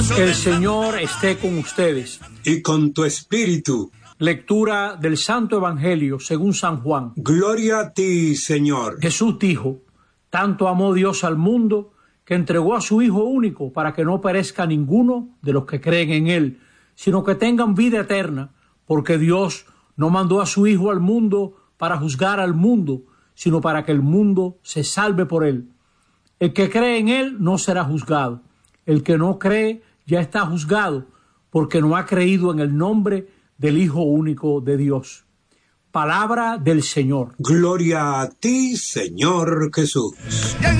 El Señor esté con ustedes. Y con tu espíritu. Lectura del Santo Evangelio según San Juan. Gloria a ti, Señor. Jesús dijo: tanto amó Dios al mundo que entregó a su Hijo único para que no perezca ninguno de los que creen en Él, sino que tengan vida eterna, porque Dios no mandó a su Hijo al mundo para juzgar al mundo, sino para que el mundo se salve por Él. El que cree en Él no será juzgado. El que no cree ya está juzgado, porque no ha creído en el nombre del Hijo único de Dios. Palabra del Señor. Gloria a ti, Señor Jesús.